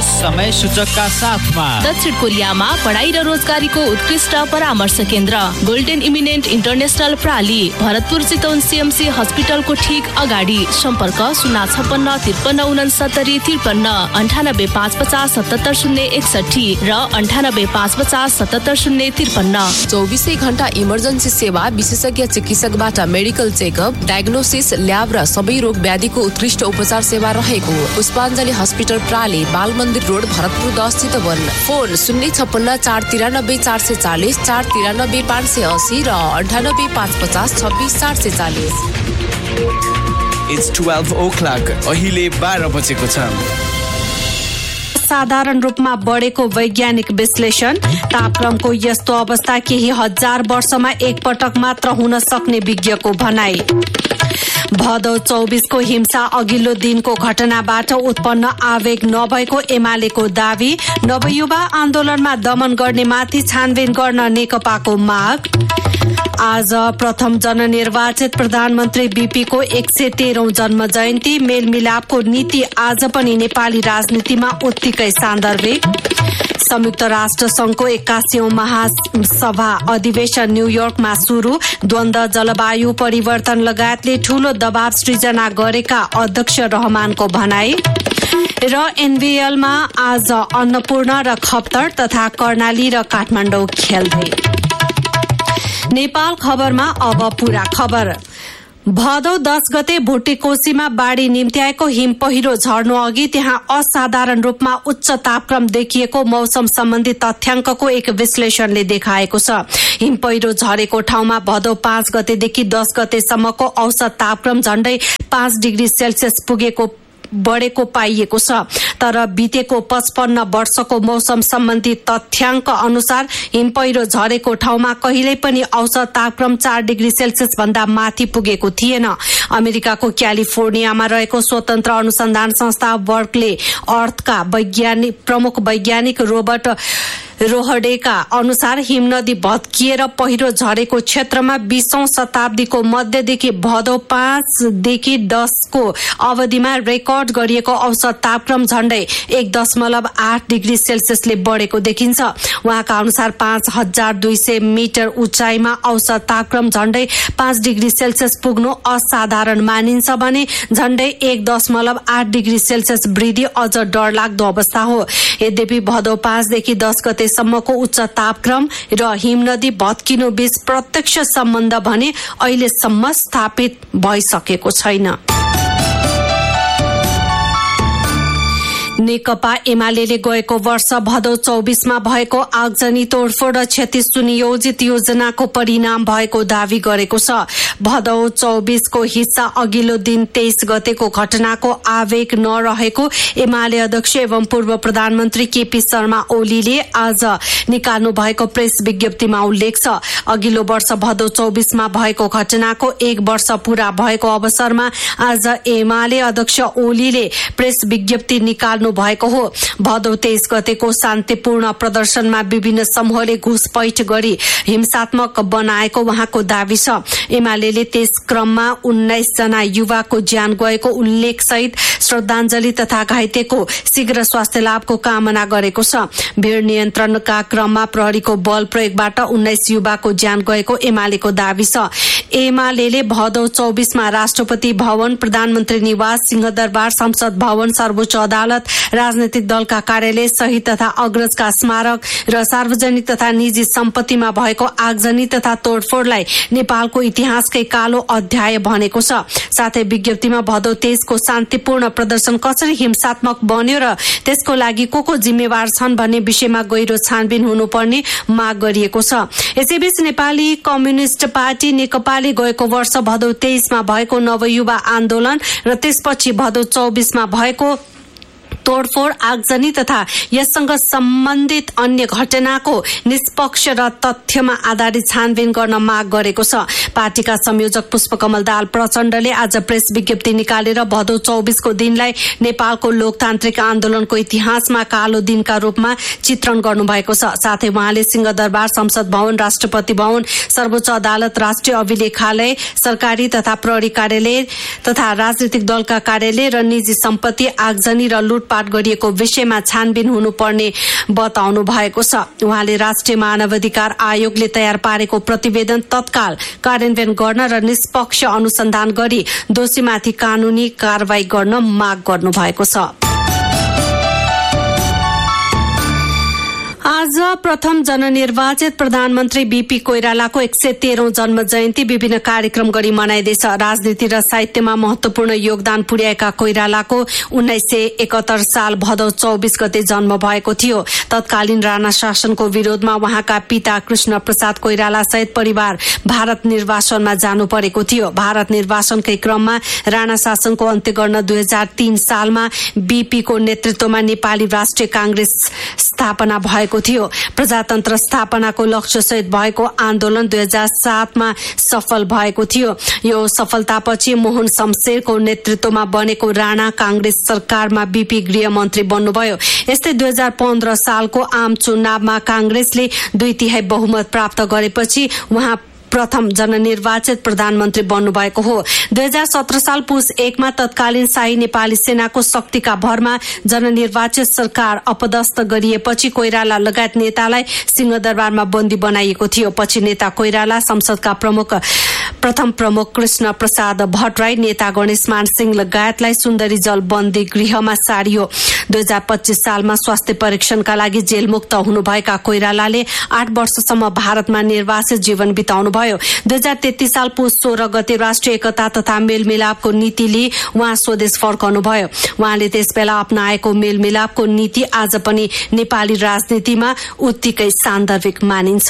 यस समय सूचकका साथमा दक्षिण कोरियामा पढाइ र रोजगारीको उत्कृष्ट परामर्श केन्द्र golden eminent international प्राली, Bharatpur Chitwan CMC हस्पिटलको ठीक अगाडि। सम्पर्क 056-53-69-53, 98-550-77-061 र 98-550-77-053। 24 घण्टा इमर्जेन्सी सेवा, विशेषज्ञ चिकित्सकबाट मेडिकल चेकअप, डायग्नोसिस, ल्याब र सबै रोग व्याधिको उत्कृष्ट उपचार सेवा रहेको पुष्पाञ्जली हस्पिटल प्राली, बाल मन्दिर रोड, भरतपुर 10 चितवन। फोन 056-493-440, 493-580 र 98-550-26-440। It's 12 o'clock. अहिले 12 बजेको छ। साधारण रूपमा बढेको वैज्ञानिक विश्लेषण, तापक्रमको यस्तो अवस्था केही हजार वर्षमा एकपटक मात्र हुन सक्ने विज्ञको भनाई। भदौ 24 को हिंसा अघिल्लो दिनको घटनाबाट उत्पन्न आवेग नभएको एमालेको दावी। नवयुवा आन्दोलनमा दमन गर्ने माथि छानबिन गर्न नेकपाको माग। आज प्रथम जननिर्वाचित प्रधानमन्त्री बीपी को 113औं जन्म जयन्ती। मेलमिलापको नीति आज पनि नेपाली राजनीतिमा उत्तिकै सान्दर्भिक। संयुक्त राष्ट्र संघको 81औं महासभा अधिवेशन न्यूयोर्कमा सुरु। द्वन्द, जलवायु परिवर्तन लगायतले ठूलो दबाव सृजना गरेका अध्यक्ष रहमानको भनाई। र एनबीएलमा आज अन्नपूर्ण र खप्तर तथा कर्णाली र काठमाडौँ खेल्दै। नेपाल खबरमा अब पूरा खबर। भदौ 10 गते भुटेकोशीमा बाढ़ी निम्ति आएको हिम पहिरो झर्नु अघि त्यहाँ असाधारण रूपमा उच्च तापक्रम देखिएको मौसम सम्बन्धी तथ्याङ्कको एक विश्लेषणले देखाएको छ। हिम पहिरो झरेको ठाउँमा भदौ 5 गतेदेखि 10 गतेसम्मको औसत तापक्रम झण्डै 5 डिग्री सेल्सियस बढेको पाइएको छ। तर बितेको 55 वर्षको मौसम सम्बन्धी तथ्याङ्क अनुसार हिम पहिरो झरेको ठाउँमा कहिल्यै पनि औसत तापक्रम 4 डिग्री सेल्सियस भन्दा माथि पुगेको थिएन। अमेरिकाको क्यालिफोर्नियामा रहेको स्वतन्त्र अनुसन्धान संस्था बर्कले अर्थका प्रमुख वैज्ञानिक रोबर्ट रोहडेका अनुसार हिमनदी भत्किएर पहिरो झरेको क्षेत्रमा 20औं शताब्दीको मध्यदेखि भदौ 5 देखि 10 को अवधिमा रेकर्ड गरिएको औसत तापक्रम झण्डै 1.8 डिग्री सेल्सियसले बढेको देखिन्छ। उहाँका अनुसार 5200 मिटर उचाइमा औसत तापक्रम झण्डै 5 डिग्री सेल्सियस पुग्नु असाधारण मानिन्छ भने झण्डै 1.8 डिग्री सेल्सियस वृद्धि अझ डरलाग्दो अवस्था हो। यद्यपि भदौ 5 देखि 10 गते सम्मको उच्च तापक्रम र हिमनदी भत्किनु बीच प्रत्यक्ष सम्बन्ध भने अहिलेसम्म स्थापित भइसकेको छैन। नेकपा एमालेले गएको वर्ष भदौ 24 मा भएको आगजनी तोडफोड र क्षति सुनियोजित योजनाको परिणाम भएको दावी गरेको छ। भदौ 24 को हिस्सा अघिल्लो दिन 23 गतेको घटनाको आवेग नरहेको एमाले अध्यक्ष एवं पूर्व प्रधानमन्त्री केपी शर्मा ओलीले आज निकाल्नु भएको प्रेस विज्ञप्तिमा उल्लेख छ। अघिल्लो वर्ष भदौ 24 मा भएको घटनाको 1 वर्ष पूरा भएको अवसरमा आज एमाले अध्यक्ष ओलीले प्रेस विज्ञप्ति निकाल्नु भएको हो। भदौ 23 गतेको शान्तिपूर्ण प्रदर्शनमा विभिन्न समूहले घुसपैठ गरी हिंसात्मक बनाएको उहाँको दावी छ। एमालेले त्यस क्रममा 19 जना युवाको ज्यान गएको उल्लेख सहित श्रद्धाञ्जली तथा घाइतेको शीघ्र स्वास्थ्य लाभको कामना गरेको छ। भीड़ नियन्त्रणका क्रममा प्रहरीको बल प्रयोगबाट 19 युवाको ज्यान गएको एमालेको दावी छ। एमालेले भदौ 24 मा राष्ट्रपति भवन, प्रधानमन्त्री निवास, सिंहदरबार, संसद भवन, सर्वोच्च अदालत, राजनैतिक दलका कार्यालय, शहीद तथा अग्रजका स्मारक र सार्वजनिक तथा निजी सम्पत्तिमा भएको आगजनी तथा तोडफोडलाई नेपालको इतिहासकै कालो अध्याय भनेको छ। साथै विज्ञप्तिमा भदौ 23 को शान्तिपूर्ण प्रदर्शन कसरी हिंसात्मक बन्यो र त्यसको लागि को जिम्मेवार छन् भन्ने विषयमा गहिरो छानबिन हुनुपर्ने माग गरिएको छ। यसैबीच नेपाली कम्युनिस्ट पार्टी नेकपाले गएको वर्ष भदौ 23 मा भएको नवयुवा आन्दोलन र त्यसपछि भदौ 24 मा भएको तोडफोड, आगजनी तथा यससँग सम्बन्धित अन्य घटनाको निष्पक्ष र तथ्यमा आधारित छानबिन गर्न माग गरेको छ। पार्टीका संयोजक पुष्पकमल दाहाल प्रचण्डले आज प्रेस विज्ञप्ति निकालेर भदौ 24 को दिनलाई नेपालको लोकतान्त्रिक आन्दोलनको इतिहासमा कालो दिनका रूपमा चित्रण गर्नुभएको छ। साथै उहाँले सिंहदरबार, संसद भवन, राष्ट्रपति भवन, सर्वोच्च अदालत, राष्ट्रिय अभिलेखालय, सरकारी तथा प्रहरी कार्यालय तथा राजनीतिक दलका कार्यालय र निजी सम्पत्ति, आगजनी र लुट लुटपाट गरिएको विषयमा छानबिन हुनुपर्ने बताउनु भएको छ। उहाँले राष्ट्रिय मानवाधिकार आयोगले तयार पारेको प्रतिवेदन तत्काल कार्यान्वयन गर्न र निष्पक्ष अनुसन्धान गरी दोषीमाथि कानूनी कारवाही गर्न माग गर्नु भएको छ। आज प्रथम जननिर्वाचित प्रधानमन्त्री बीपी कोइरालाको 113औं जन्म जयन्ती विभिन्न कार्यक्रम गरी मनाइँदैछ। राजनीति र साहित्यमा महत्वपूर्ण योगदान पुर्याएका कोइरालाको 1971 साल भदौ 24 गते जन्म भएको थियो। तत्कालीन राणा शासनको विरोधमा उहाँका पिता कृष्ण प्रसाद कोइराला सहित परिवार भारत निर्वासनमा जानु परेको थियो। भारत निर्वासनकै क्रममा राणा शासनको अन्त्य गर्न 2003 सालमा बीपीको नेतृत्वमा नेपाली राष्ट्रिय कांग्रेस स्थापना भएको थियो। प्रजातन्त्र स्थापनाको लक्ष्यसहित भएको आन्दोलन 2007 मा सफल भएको थियो। यो सफलतापछि मोहन शमशेरको नेतृत्वमा बनेको राणा कांग्रेस सरकारमा बीपी गृहमन्त्री बन्नुभयो। यस्तै 2015 सालको आम चुनावमा कांग्रेसले 2/3 बहुमत प्राप्त गरेपछि उहाँ प्रथम जननिर्वाचित प्रधानमन्त्री बन्नुभएको हो। 2017 साल पुस 1 मा तत्कालीन शाही नेपाली सेनाको शक्तिका भरमा जननिर्वाचित सरकार अपदस्थ गरिएपछि कोइराला लगायत नेतालाई सिंहदरबारमा बन्दी बनाइएको थियो। पछि नेता कोइराला, संसदका प्रथम प्रमुख कृष्ण प्रसाद भट्टराई, नेता गणेशमान सिंह लगायतलाई सुन्दरी जल बन्दी गृहमा सारियो। 2025 सालमा स्वास्थ्य परीक्षणका लागि जेलमुक्त हुनुभएका कोइरालाले 8 वर्षसम्म भारतमा निर्वासित जीवन बिताउनु भयो। 2033 साल पुस 16 गते राष्ट्रिय एकता तथा मेलमिलापको नीति लिई उहाँ स्वदेश फर्कनुभयो। उहाँले त्यसबेला अपनाएको मेलमिलापको नीति आज पनि नेपाली राजनीतिमा उत्तिकै सान्दर्भिक मानिन्छ।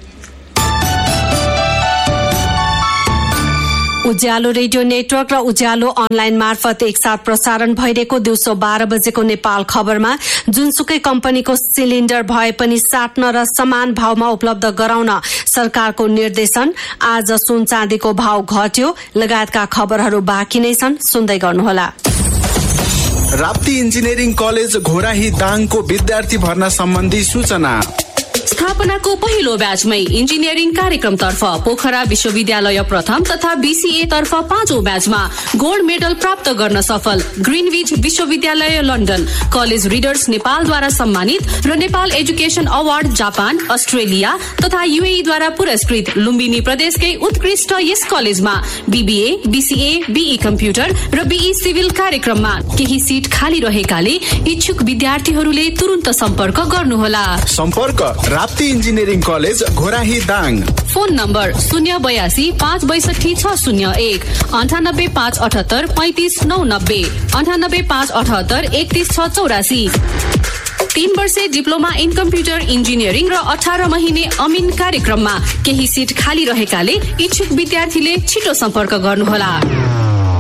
उज्यालो रेडियो नेटवर्क र उज्यालो अनलाइन मार्फत एकसाथ प्रसारण भइरहेको दिउँसो 12 बजेको नेपाल खबरमा जुनसुकै कम्पनीको सिलिन्डर भए पनि साट्न र समान भावमा उपलब्ध गराउन सरकारको निर्देशन। आज सुन चाँदीको भाव घट्यो लगायतका खबरहरू बाँकी नै छन्, सुन्दै गर्नुहोला। राप्ती इन्जिनियरिङ कलेज घोराही दाङको विद्यार्थी भर्ना सम्बन्धी सूचना। स्थापनाको पहिलो ब्याचमै इन्जिनियरिङ कार्यक्रमतर्फ पोखरा विश्वविद्यालय प्रथम तथा बीसीए तर्फ 5औं ब्याचमा गोल्ड मेडल प्राप्त गर्न सफल ग्रिनविच विश्वविद्यालय लन्डन, कलेज रिडर्स नेपालद्वारा सम्मानित र Nepal education award Japan, Australia तथा यूएई द्वारा पुरस्कृत लुम्बिनी प्रदेशकै उत्कृष्ट यस कलेजमा बीबीए, बीसीए, बीई कम्प्युटर र बीई सिभिल कार्यक्रममा केही सिट खाली रहेकाले इच्छुक विद्यार्थीहरूले तुरुन्त सम्पर्क गर्नुहोला। सम्पर्क Rapti engineering college Ghorahi Dang. Phone number 082 562 601 98 578 35 990 98 578 31 684। 3 वर्षे डिप्लोमा इन कम्प्युटर इन्जिनियरिङ र 18 महिने अमिन कार्यक्रममा केही सिट खाली रहेकाले इच्छुक विद्यार्थीले छिटो सम्पर्क गर्नुहोला।